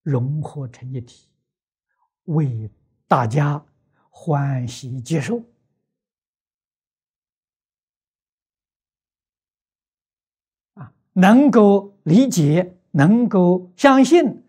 融合成一体，为大家欢喜接受。能够理解，能够相信，